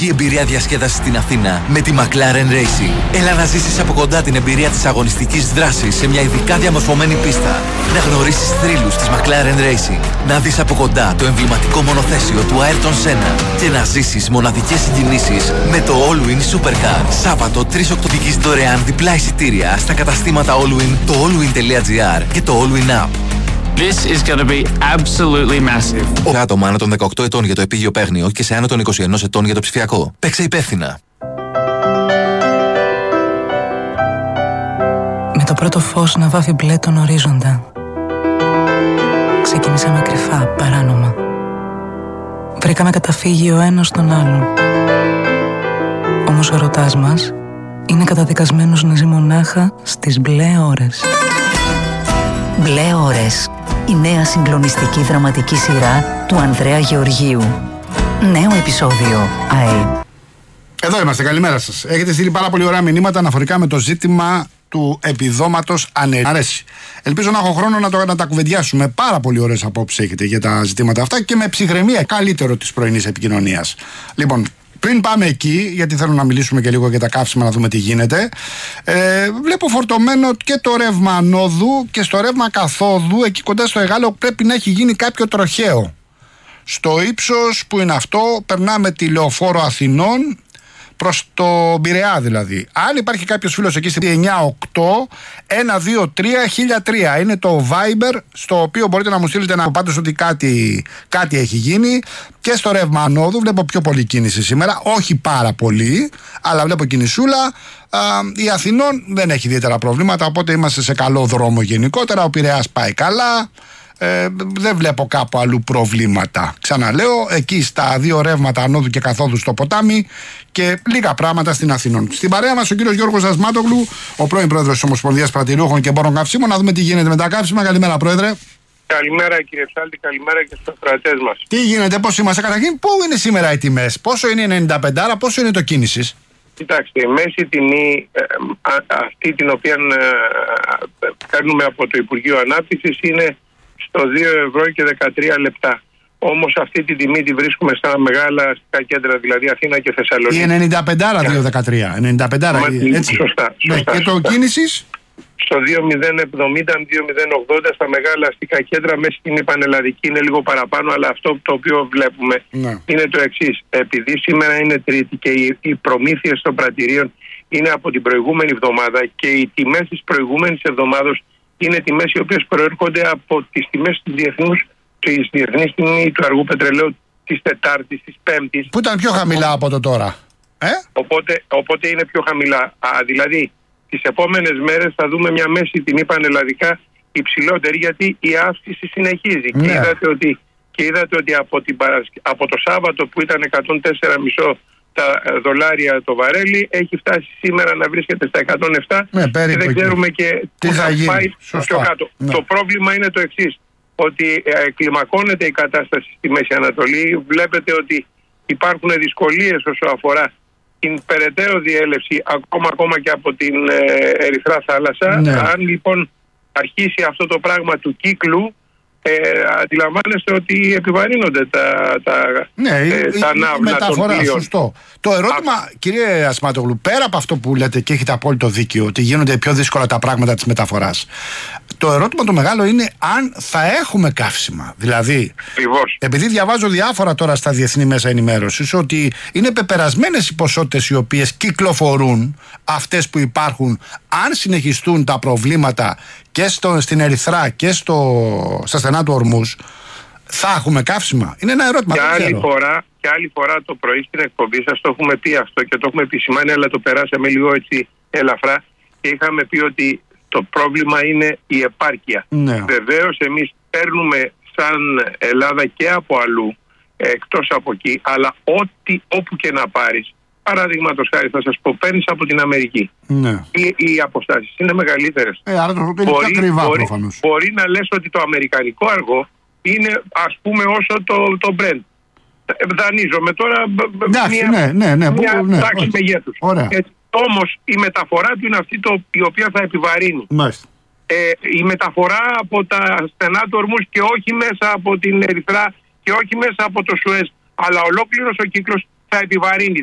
μοναδική εμπειρία διασκέδασης στην Αθήνα με τη McLaren Racing. Έλα να ζήσεις από κοντά την εμπειρία της αγωνιστικής δράσης σε μια ειδικά διαμορφωμένη πίστα. Να γνωρίσεις θρύλους της McLaren Racing. Να δεις από κοντά το εμβληματικό μονοθέσιο του Ayrton Senna. Και να ζήσεις μοναδικές συγκινήσεις με το Allwyn Supercar. Σάββατο 3 Οκτωβρίου δωρεάν διπλά εισιτήρια στα καταστήματα Allwyn, το allwyn.gr και το Allwyn App. This is going to be absolutely massive. Σε άτομα άνω των 18 ετών για το επίγειο παίγνιο και σε άνω των 21 ετών για το ψηφιακό. Παίξε υπεύθυνα. Με το πρώτο φως να βάφει μπλε τον ορίζοντα. Ξεκινήσαμε κρυφά, παράνομα. Βρήκαμε καταφύγει ο ένας στον άλλον. Όμως ο ερωτάς μας είναι καταδικασμένος να ζει μονάχα στις μπλε ώρες. Μπλε ώρες. Η νέα συγκλονιστική δραματική σειρά του Ανδρέα Γεωργίου. Νέο επεισόδιο ΑΕ. Εδώ είμαστε, καλημέρα σας. Έχετε στείλει πάρα πολύ ωραία μηνύματα αναφορικά με το ζήτημα του επιδόματος ανεργίας. Αρέσει. Ελπίζω να έχω χρόνο να τα κουβεντιάσουμε. Πάρα πολύ ωραίες απόψεις έχετε για τα ζητήματα αυτά και με ψυχραιμία, καλύτερο της πρωινής επικοινωνίας. Λοιπόν, πριν πάμε εκεί, γιατί θέλω να μιλήσουμε και λίγο για τα καύσιμα, να δούμε τι γίνεται. Βλέπω φορτωμένο και το ρεύμα ανόδου και στο ρεύμα καθόδου, εκεί κοντά στο Εγάλεο, πρέπει να έχει γίνει κάποιο τροχαίο. Στο ύψος που είναι αυτό, περνάμε τη Λεωφόρο Αθηνών προς το Πειραιά δηλαδή. Αν υπάρχει κάποιος φίλος εκεί στη 981231003, είναι το Viber, στο οποίο μπορείτε να μου στείλετε να πάτε ότι κάτι έχει γίνει. Και στο ρεύμα ανόδου βλέπω πιο πολύ κίνηση σήμερα, όχι πάρα πολύ, αλλά βλέπω κινησούλα. Η Αθηνών δεν έχει ιδιαίτερα προβλήματα, οπότε είμαστε σε καλό δρόμο γενικότερα. Ο Πειραιάς πάει καλά. Δεν βλέπω κάπου αλλού προβλήματα. Ξαναλέω, εκεί στα δύο ρεύματα ανόδου και καθόδου στο ποτάμι και λίγα πράγματα στην Αθηνών. Στην παρέα μας ο κύριος Γιώργος Ασμάτογλου, ο πρώην πρόεδρος της Ομοσπονδίας Πρατηριούχων και Εμπόρων Καυσίμων. Να δούμε τι γίνεται με τα καύσιμα. Καλημέρα, πρόεδρε. Καλημέρα, κύριε Ψάλτη, καλημέρα και στους κρατές μας. Τι γίνεται, πώς είμαστε? Καταρχήν, πού είναι σήμερα οι τιμές, πόσο είναι η 95, πόσο είναι το κίνησης? Κοιτάξτε, η μέση τιμή αυτή την οποία παίρνουμε από το Υπουργείο Ανάπτυξης είναι στο 2 € και 13 λεπτά. Όμως αυτή τη τιμή τη βρίσκουμε στα μεγάλα αστικά κέντρα, δηλαδή Αθήνα και Θεσσαλονίκη. Η 95 2,13. 95 έτσι. Σωστά. Και το κίνησης? Στο 2,070-2,080 στα μεγάλα αστικά κέντρα, μέσα στην πανελλαδική είναι λίγο παραπάνω, αλλά αυτό το οποίο βλέπουμε είναι το εξής. Επειδή σήμερα είναι Τρίτη και οι προμήθειες των πρατηρίων είναι από την προηγούμενη εβδομάδα και οι τιμές της προηγούμενης εβδομάδος είναι τιμές οι οποίες προέρχονται από τις τιμές της διεθνής τιμή του αργού πετρελαίου της Τετάρτης, της Πέμπτης. Που ήταν πιο χαμηλά από το τώρα. Οπότε είναι πιο χαμηλά. Δηλαδή, τις επόμενες μέρες θα δούμε μια μέση τιμή πανελλαδικά υψηλότερη, γιατί η αύξηση συνεχίζει. Ναι. Και είδατε ότι από το Σάββατο που ήταν 104,5 τα δολάρια το βαρέλι, έχει φτάσει σήμερα να βρίσκεται στα 107 και δεν ξέρουμε και τι θα γίνει. Πάει πιο κάτω. Ναι. Το πρόβλημα είναι το εξής, ότι κλιμακώνεται η κατάσταση στη Μέση Ανατολή. Βλέπετε ότι υπάρχουν δυσκολίες όσο αφορά την περαιτέρω διέλευση ακόμα και από την Ερυθρά Θάλασσα. Ναι. Αν λοιπόν αρχίσει αυτό το πράγμα του κύκλου, αντιλαμβάνεστε ότι επιβαρύνονται τα ναύλα των πλοίων. Σωστό. Το ερώτημα, κύριε Ασμάτογλου, πέρα από αυτό που λέτε και έχετε απόλυτο δίκιο, ότι γίνονται πιο δύσκολα τα πράγματα της μεταφοράς, το ερώτημα το μεγάλο είναι αν θα έχουμε καύσιμα. Δηλαδή, επειδή διαβάζω διάφορα τώρα στα διεθνή μέσα ενημέρωσης ότι είναι πεπερασμένες οι ποσότητες οι οποίες κυκλοφορούν, αυτές που υπάρχουν, αν συνεχιστούν τα προβλήματα και στην Ερυθρά και στα στενά του Ορμούς, θα έχουμε καύσιμα? Είναι ένα ερώτημα. Και άλλη φορά το πρωί στην εκπομπή σας το έχουμε πει αυτό και το έχουμε επισημάνει, αλλά το περάσαμε λίγο έτσι ελαφρά και είχαμε πει ότι το πρόβλημα είναι η επάρκεια. Ναι. Βεβαίως εμείς παίρνουμε σαν Ελλάδα και από αλλού, εκτός από εκεί, αλλά όπου και να πάρεις, παραδείγματος χάρη θα σας πω, παίρνεις από την Αμερική. Ναι. Οι αποστάσεις είναι μεγαλύτερες. Άρα το είναι πιο ακριβά προφανώς. Μπορεί να λες ότι το αμερικανικό αργό είναι ας πούμε όσο το Brent. Δανείζομαι τώρα μια τάξη μεγέθους. Όμως η μεταφορά του είναι αυτή η οποία θα επιβαρύνει. Η μεταφορά από τα στενά του Ορμούς και όχι μέσα από την Ερυθρά και όχι μέσα από το Σουέζ, αλλά ολόκληρος ο κύκλος θα επιβαρύνει.